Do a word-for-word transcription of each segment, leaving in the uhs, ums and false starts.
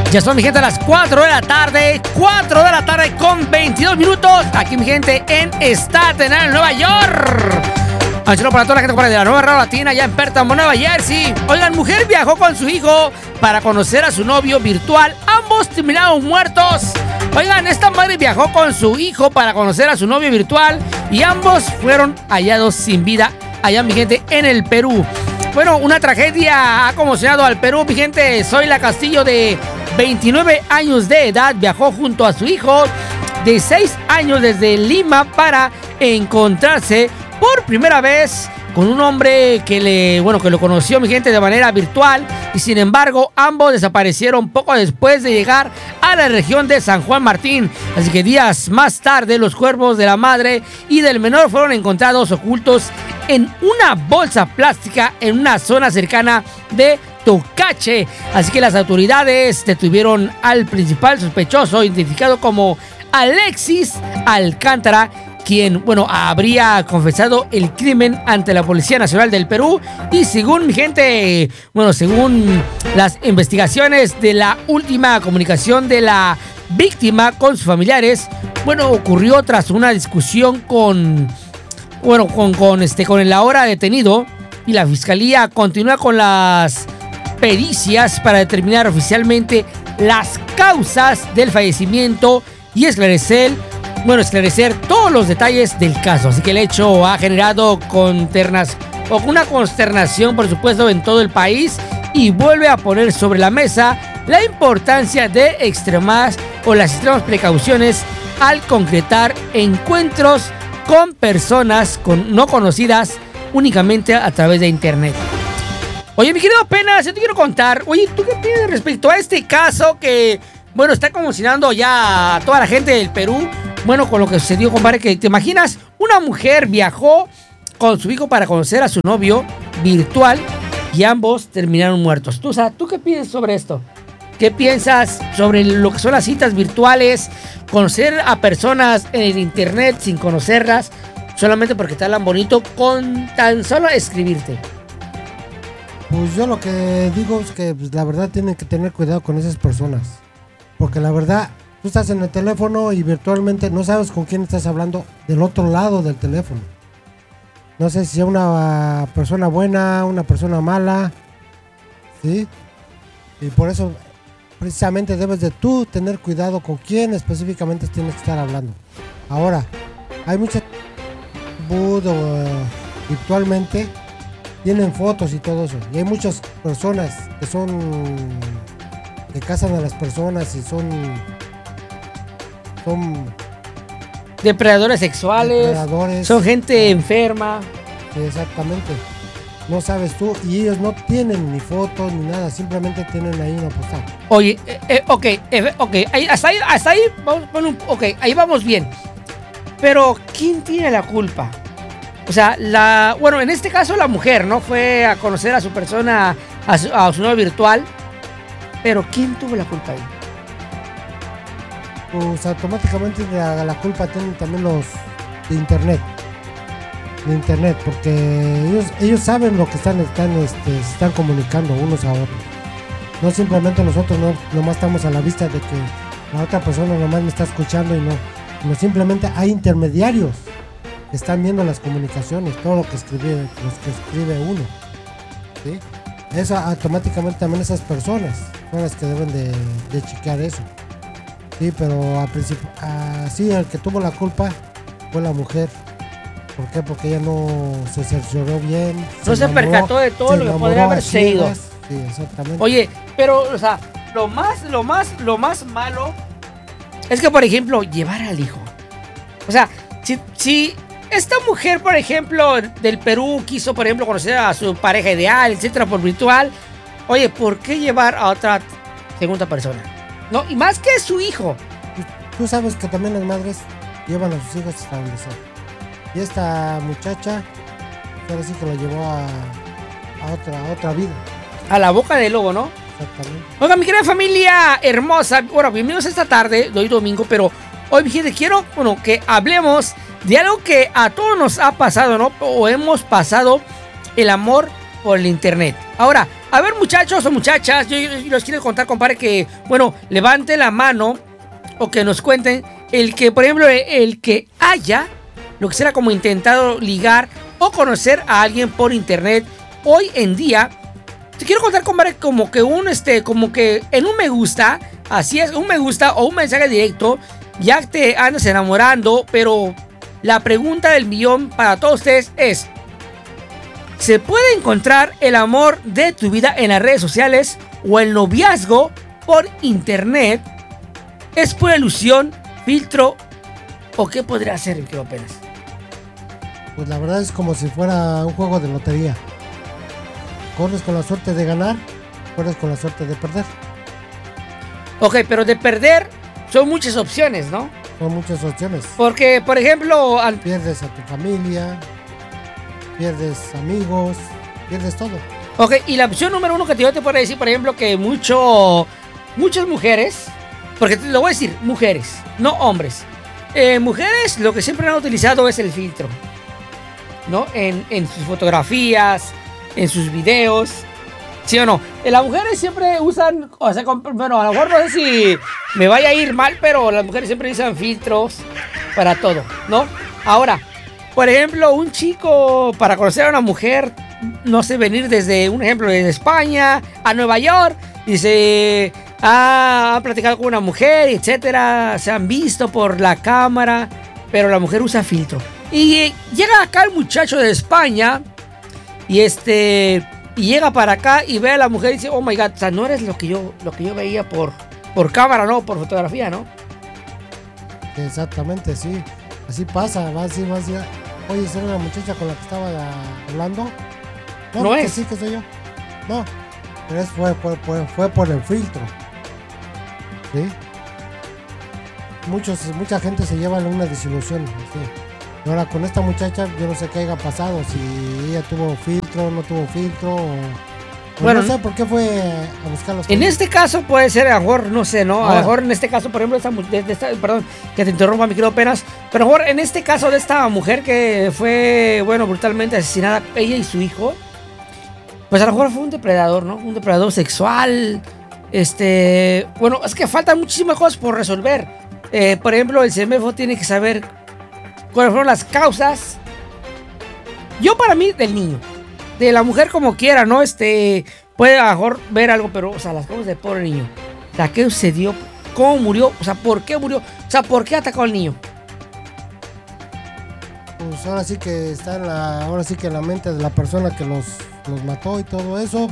Ya son, mi gente, a las cuatro de la tarde, cuatro de la tarde con veintidós minutos, aquí, mi gente, en Staten Island, Nueva York. Un saludo para toda la gente de la Nueva Radio Latina, allá en Pertham, Nueva Jersey. Oigan, mujer viajó con su hijo para conocer a su novio virtual. Ambos terminaron muertos. Oigan, esta madre viajó con su hijo para conocer a su novio virtual y ambos fueron hallados sin vida allá, mi gente, en el Perú. Bueno, una tragedia ha conmocionado al Perú, mi gente. Zoila Castillo, de veintinueve años de edad, viajó junto a su hijo de seis años desde Lima para encontrarse por primera vez con un hombre que le, bueno, que lo conoció, mi gente, de manera virtual, y sin embargo ambos desaparecieron poco después de llegar a la región de San Juan Martín. Así que días más tarde los cuerpos de la madre y del menor fueron encontrados ocultos en una bolsa plástica en una zona cercana de Tocache. Así que las autoridades detuvieron al principal sospechoso, identificado como Alexis Alcántara, quien, bueno, habría confesado el crimen ante la Policía Nacional del Perú. Y según, mi gente, bueno, según las investigaciones de la última comunicación de la víctima con sus familiares, bueno, ocurrió tras una discusión con, bueno, con, con, este, con el ahora detenido, y la fiscalía continúa con las pericias para determinar oficialmente las causas del fallecimiento y esclarecer Bueno, esclarecer todos los detalles del caso. Así que el hecho ha generado consternas, o una consternación, por supuesto, en todo el país, y vuelve a poner sobre la mesa la importancia de extremar o las extremas precauciones al concretar encuentros con personas con, no conocidas únicamente a través de internet. Oye, mi querido Penas, yo te quiero contar, oye, ¿tú qué piensas respecto a este caso que, bueno, está conmocionando ya a toda la gente del Perú? Bueno, con lo que sucedió, compadre, que te imaginas, una mujer viajó con su hijo para conocer a su novio virtual y ambos terminaron muertos. Tú, o sea, ¿tú qué piensas sobre esto? ¿Qué piensas sobre lo que son las citas virtuales? Conocer a personas en el internet sin conocerlas, solamente porque te hablan bonito, con tan solo escribirte. Pues yo lo que digo es que, pues, la verdad tienen que tener cuidado con esas personas, porque la verdad, tú estás en el teléfono y virtualmente no sabes con quién estás hablando del otro lado del teléfono. No sé si es una persona buena, una persona mala, ¿sí? Y por eso precisamente debes de tú tener cuidado con quién específicamente tienes que estar hablando. Ahora, hay muchas uh, virtualmente tienen fotos y todo eso, y hay muchas personas que son que casan a las personas y son son depredadores sexuales, depredadores, son gente enferma. Sí, exactamente. No sabes tú, y ellos no tienen ni fotos ni nada, simplemente tienen ahí una postal. Oye, eh, eh, ok, eh, ok, ahí, hasta ahí, hasta ahí vamos, bueno, ok, ahí vamos bien. Pero ¿quién tiene la culpa? O sea, la, bueno, en este caso la mujer, ¿no? Fue a conocer a su persona, a su, a su novio virtual. Pero ¿quién tuvo la culpa ahí? Pues automáticamente la, la culpa tienen también los de internet. De internet, porque ellos, ellos saben lo que están, están, este, se están comunicando unos a otros. No simplemente nosotros no, nomás estamos a la vista de que la otra persona nomás me está escuchando y no. No, simplemente hay intermediarios que están viendo las comunicaciones, todo lo que escribe, los que escribe uno, ¿sí? Eso automáticamente también esas personas son las que deben de, de chequear eso, sí, pero al principio, así el que tuvo la culpa fue la mujer. ¿Por qué? Porque ella no se cercioró bien, no se, se enamoró, percató de todo lo que podría haber sido. Sí, exactamente. Oye, pero, o sea, lo más, lo más, lo más malo es que, por ejemplo, llevar al hijo. O sea, si, si esta mujer, por ejemplo, del Perú quiso, por ejemplo, conocer a su pareja ideal, etcétera, por virtual, oye, ¿por qué llevar a otra segunda persona? No, y más que su hijo. Tú sabes que también las madres llevan a sus hijos hasta donde sea. Y esta muchacha, ahora sí que la llevó a, a, otra, a otra vida. A la boca del lobo, ¿no? Exactamente. Oiga, mi querida familia hermosa, bueno, bienvenidos esta tarde, hoy domingo, pero hoy, mi gente, quiero, bueno, que hablemos de algo que a todos nos ha pasado, ¿no? O hemos pasado, el amor por el internet. Ahora, A ver, muchachos o muchachas, yo, yo, yo les quiero contar, compadre, que, bueno, levanten la mano o que nos cuenten el que, por ejemplo, el, el que haya lo que será como intentado ligar o conocer a alguien por internet hoy en día. Te quiero contar, compadre, como que un, este, como que en un me gusta, así es, un me gusta o un mensaje directo, ya te andas enamorando, pero la pregunta del millón para todos ustedes es: ¿se puede encontrar el amor de tu vida en las redes sociales o el noviazgo por internet? ¿Es pura ilusión, filtro o qué podría ser, qué opinas? Pues la verdad es como si fuera un juego de lotería. Corres con la suerte de ganar, corres con la suerte de perder. Ok, pero de perder son muchas opciones, ¿no? Son muchas opciones. Porque, por ejemplo, al... pierdes a tu familia, pierdes amigos, pierdes todo. Ok, y la opción número uno que yo te puedo decir, por ejemplo, que mucho, muchas mujeres, porque te lo voy a decir, mujeres, no hombres. Eh, mujeres lo que siempre han utilizado es el filtro, ¿no? En, en sus fotografías, en sus videos, ¿sí o no? Eh, las mujeres siempre usan, o sea, con, bueno, a lo mejor no sé si me vaya a ir mal, pero las mujeres siempre usan filtros para todo, ¿no? Ahora, por ejemplo, un chico para conocer a una mujer, no sé, venir desde, un ejemplo, desde España a Nueva York, dice, ah, ha platicado con una mujer, etcétera, se han visto por la cámara, pero la mujer usa filtro. Y llega acá el muchacho de España y este y llega para acá y ve a la mujer y dice, oh my god, o sea, no eres lo que yo lo que yo veía por por cámara, no, por fotografía, ¿no? Exactamente, sí. Así pasa, va así, va así. Oye, ¿esa era la muchacha con la que estaba hablando? No, no que es. Sí, que soy yo. No, pero es, fue, fue, fue, fue por el filtro. ¿Sí? Muchos, mucha gente se lleva una desilusión. ¿Sí? Y ahora con esta muchacha, yo no sé qué haya pasado. Si ella tuvo filtro, no tuvo filtro. O, bueno, no sé por qué fue a buscar los en filtros. este caso puede ser, a lo mejor, no sé, ¿no? Ahora, a lo mejor en este caso, por ejemplo, esta, de, de esta, perdón, que te interrumpa, mi querido Penas, pero a lo mejor en este caso de esta mujer que fue, bueno, brutalmente asesinada, ella y su hijo, pues a lo mejor fue un depredador, ¿no? Un depredador sexual. Este, bueno, es que faltan muchísimas cosas por resolver. Eh, por ejemplo, el CEMEFO tiene que saber cuáles fueron las causas. Yo, para mí, del niño, de la mujer como quiera, ¿no? Este, puede a lo mejor ver algo, pero, o sea, las causas del pobre niño. O sea, ¿qué sucedió? ¿Cómo murió? O sea, ¿por qué murió? O sea, ¿por qué atacó al niño? Pues ahora sí que está en la, ahora sí que en la mente de la persona que los, los mató y todo eso,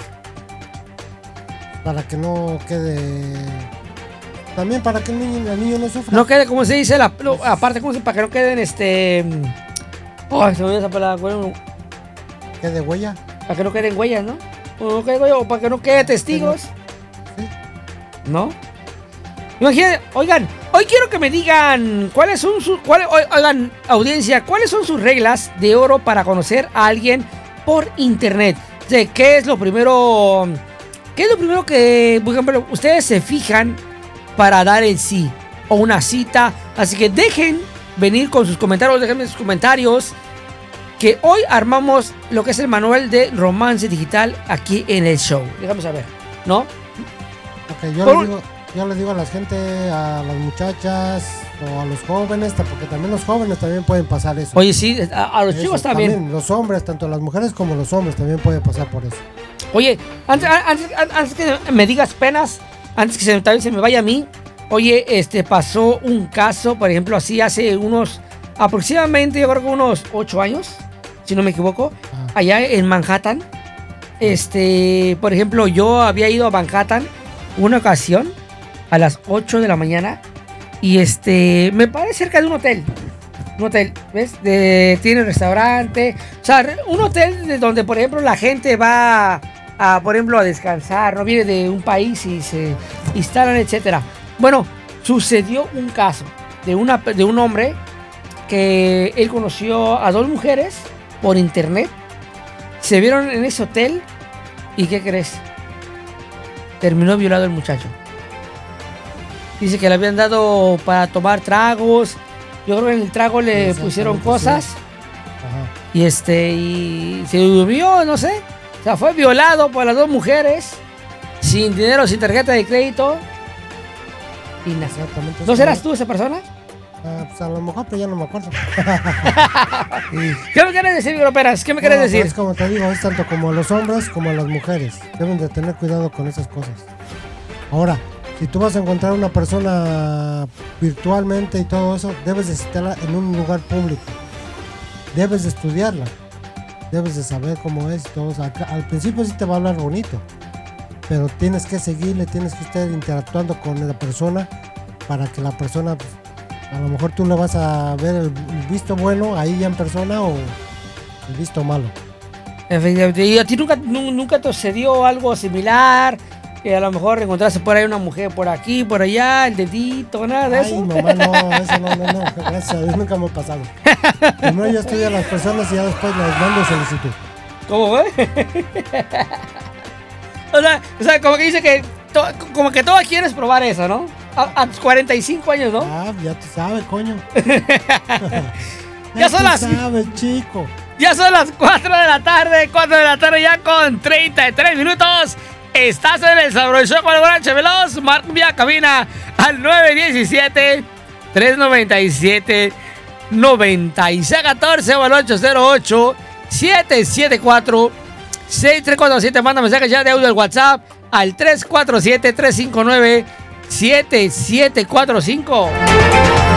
para que no quede, también para que el niño, el niño no sufra. No quede, como se dice, la, lo, aparte, como se dice, para que no queden, este, oh, se me olvidó esa palabra, bueno, ¿Quede huella? para que no queden huellas, ¿no? O, no quede huella, o para que no quede testigos. Sí. ¿No? Imagínate, oigan, hoy quiero que me digan cuáles son sus, cuáles, oigan, audiencia, cuáles son sus reglas de oro para conocer a alguien por internet. O sea, ¿qué es lo primero? ¿Qué es lo primero que, por ejemplo, ustedes se fijan para dar el sí o una cita? Así que dejen venir con sus comentarios, déjenme sus comentarios, que hoy armamos lo que es el manual de romance digital aquí en el show. Déjame saber, ¿no? Ok, yo Por... le digo, yo le digo a la gente, a las muchachas o a los jóvenes, porque también los jóvenes también pueden pasar eso. Oye, sí, a, a los eso, chicos también. también. Los hombres, tanto las mujeres como los hombres también pueden pasar por eso. Oye, antes, antes, antes que me digas Penas, antes que se, también se me vaya a mí, oye, este pasó un caso, por ejemplo, así hace unos, aproximadamente, yo creo que unos ocho años, si no me equivoco, ah. allá en Manhattan. Este, por ejemplo, yo había ido a Manhattan una ocasión a las ocho de la mañana y este, me paré cerca de un hotel. Un hotel, ¿ves? De, tiene restaurante, o sea, un hotel de donde, por ejemplo, la gente va a, por ejemplo, a descansar, no viene de un país y se instalan, etcétera. Bueno, sucedió un caso de, una, de un hombre que él conoció a dos mujeres por internet, se vieron en ese hotel y ¿qué crees? Terminó violado el muchacho. Dice que le habían dado para tomar tragos. Yo creo que en el trago le pusieron cosas. Sí. Ajá. Y este, y se durmió, no sé. O sea, fue violado por las dos mujeres, sin dinero, sin tarjeta de crédito. Y nació. Exactamente. ¿No serás tú esa persona? Ah, pues a lo mejor, pero ya no me acuerdo. ¿Qué me quieres decir, Miguel Peras? ¿Qué me quieres No, decir? pues, como te digo, es tanto como a los hombres como a las mujeres. Deben de tener cuidado con esas cosas. Ahora, si tú vas a encontrar una persona virtualmente y todo eso, debes de citarla en un lugar público. Debes de estudiarla. Debes de saber cómo es y todo eso. Acá, al principio sí te va a hablar bonito, pero tienes que seguirle, tienes que estar interactuando con la persona para que la persona, pues, a lo mejor tú le vas a ver el visto bueno ahí ya en persona o el visto malo. Efectivamente. ¿Y a ti nunca, nu- nunca te sucedió algo similar? Que a lo mejor encontraste por ahí una mujer por aquí, por allá, el dedito, nada de Ay, eso. mamá, no, eso no, no, no, gracias a Dios nunca me ha pasado. Primero yo estudio a las personas y ya después les mando solicitud. ¿Cómo fue? o, sea, o sea, como que dice que to- como que todos quieres probar eso, ¿no? A, a tus cuarenta y cinco años, ¿no? Ah, ya tú sabes, coño. Ya son tú las- sabes, chico. Ya son las cuatro de la tarde, cuatro de la tarde ya con treinta y tres minutos. Estás en el Sabroso con el Branche Veloz. Marca vía cabina al nueve uno siete, tres nueve siete, nueve seis uno cuatro o al ocho cero ocho, siete siete cuatro, seis tres cuatro siete. Manda mensajes ya de audio al WhatsApp al tres cuatro siete, tres cinco nueve, siete siete cuatro cinco.